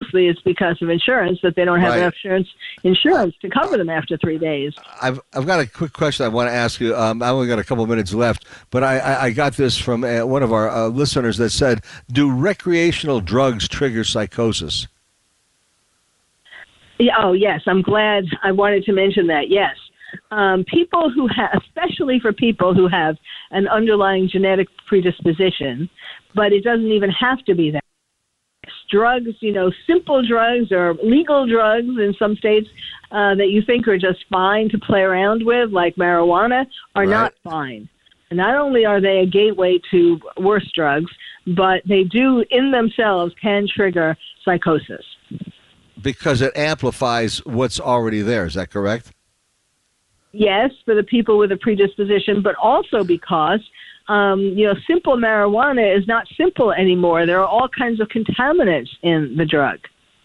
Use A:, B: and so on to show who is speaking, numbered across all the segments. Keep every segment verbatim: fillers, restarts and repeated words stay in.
A: mostly it's because of insurance, that they don't have
B: Right.
A: enough insurance insurance to cover them after three days.
B: I've I've got a quick question I want to ask you. Um, I only got a couple minutes left, but I, I, I got this from uh, one of our uh, listeners that said, "Do recreational drugs trigger psychosis?"
A: Yeah, oh, yes. I'm glad I wanted to mention that. Yes. Um, people who have, especially for people who have an underlying genetic predisposition, but it doesn't even have to be that. Drugs, you know, simple drugs or legal drugs in some states uh, that you think are just fine to play around with, like marijuana, are
B: Right.
A: not fine. And not only are they a gateway to worse drugs, but they do in themselves can trigger psychosis.
B: Because it amplifies what's already there. Is that correct?
A: Yes, for the people with a predisposition, but also because, um, you know, simple marijuana is not simple anymore. There are all kinds of contaminants in the drug.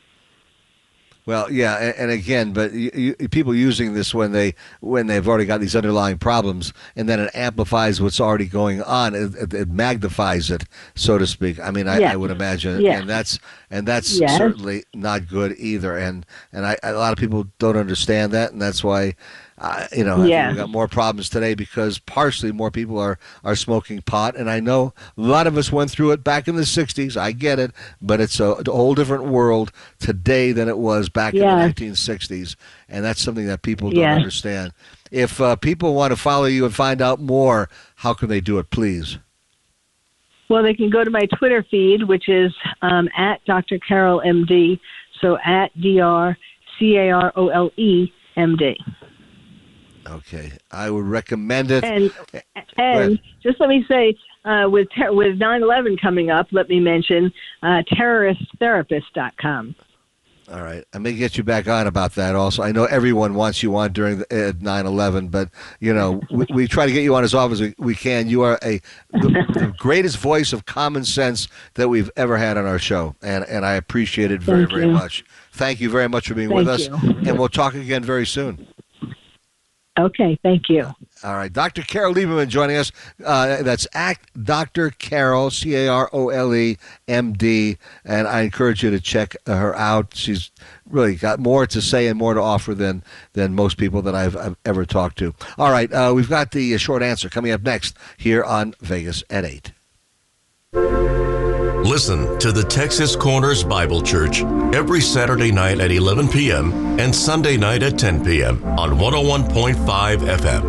B: Well, yeah, and, and again, but you, you, people using this when they when they've already got these underlying problems, and then it amplifies what's already going on. It, it, it magnifies it, so to speak. I mean, I,
A: Yes.
B: I would imagine,
A: Yes.
B: and that's and that's
A: Yes.
B: certainly not good either. And and I, a lot of people don't understand that, and that's why. Uh, you know, I think
A: Yeah.
B: we've got more problems today because partially more people are, are smoking pot. And I know a lot of us went through it back in the sixties. I get it. But it's a, a whole different world today than it was back in
A: Yeah.
B: the nineteen sixties. And that's something that people don't
A: Yeah.
B: understand. If uh, people want to follow you and find out more, how can they do it, please?
A: Well, they can go to my Twitter feed, which is um, at Doctor Carol M D, so at D R C A R O L E M D.
B: Okay. I would recommend it.
A: And
B: ahead.
A: and just let me say, uh, with ter- with nine eleven coming up, let me mention uh, terrorist therapist dot com.
B: All right. I may get you back on about that also. I know everyone wants you on during the, uh, nine eleven, but, you know, we, we try to get you on as often as we, we can. You are a the, the greatest voice of common sense that we've ever had on our show, and, and I appreciate it very,
A: Thank
B: very
A: you.
B: much. Thank you very much for being
A: Thank
B: with us,
A: you.
B: and we'll talk again very soon.
A: Okay, thank you.
B: All right. Doctor Carol Lieberman joining us. Uh, that's Act Doctor Carol, C A R O L E M D, and I encourage you to check her out. She's really got more to say and more to offer than than most people that I've, I've ever talked to. All right. Uh, we've got the short answer coming up next here on Vegas at eight.
C: Listen to the Texas Corners Bible Church every Saturday night at eleven p.m. and Sunday night at ten p.m. on one oh one point five F M.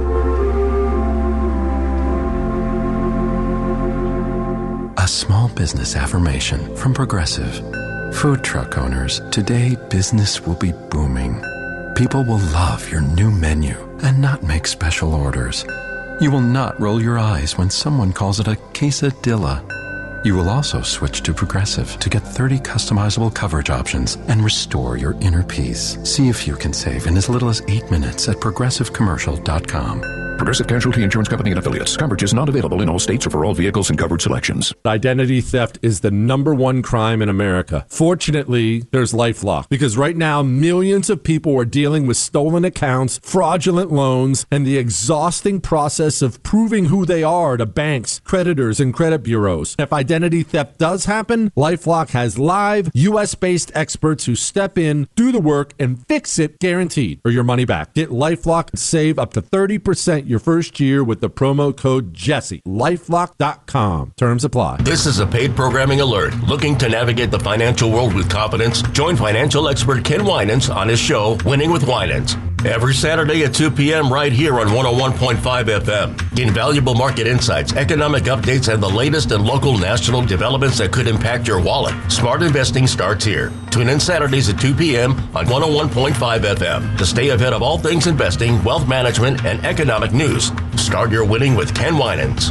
D: A small business affirmation from Progressive. Food truck owners, today business will be booming. People will love your new menu and not make special orders. You will not roll your eyes when someone calls it a quesadilla. You will also switch to Progressive to get thirty customizable coverage options and restore your inner peace. See if you can save in as little as eight minutes at progressive commercial dot com.
E: Progressive Casualty Insurance Company and Affiliates. Coverage is not available in all states or for all vehicles and covered selections.
F: Identity theft is the number one crime in America. Fortunately, there's LifeLock, because right now millions of people are dealing with stolen accounts, fraudulent loans, and the exhausting process of proving who they are to banks, creditors, and credit bureaus. If identity theft does happen, LifeLock has live U S-based experts who step in, do the work, and fix it guaranteed, or your money back. Get LifeLock and save up to thirty percent your first year with the promo code Jesse. lifelock dot com. Terms apply.
C: This is a paid programming alert. Looking to navigate the financial world with confidence? Join financial expert Ken Winans on his show, Winning with Winans. Every Saturday at two p.m. right here on one oh one point five F M. Gain valuable market insights, economic updates, and the latest in local national developments that could impact your wallet. Smart investing starts here. Tune in Saturdays at two p.m. on one oh one point five F M to stay ahead of all things investing, wealth management, and economic news. Start your winning with Ken Winans.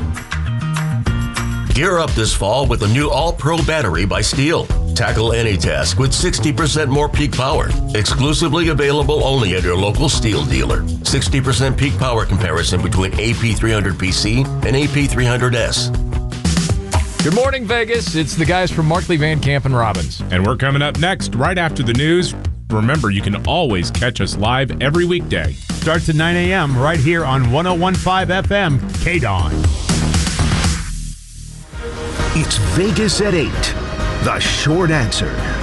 C: Gear up this fall with a new All-Pro battery by Steel. Tackle any task with sixty percent more peak power. Exclusively available only at your local Steel dealer. sixty percent peak power comparison between A P three hundred P C and A P three hundred S.
G: Good morning, Vegas. It's the guys from Markley, Van Camp, and Robbins.
H: And we're coming up next right after the news. Remember, you can always catch us live every weekday.
I: Starts at nine a.m. right here on one oh one point five F M, K-Dawn.
J: It's Vegas at eight. The short answer.